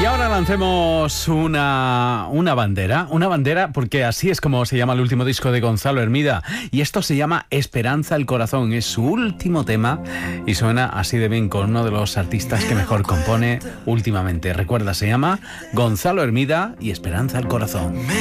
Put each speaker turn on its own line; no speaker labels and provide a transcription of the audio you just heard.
Y ahora lancemos una bandera, porque así es como se llama el último disco de Gonzalo Hermida. Y esto se llama Esperanza el Corazón. Es su último tema y suena así de bien con uno de los artistas que mejor compone últimamente. Recuerda, se llama Gonzalo Hermida y Esperanza el Corazón.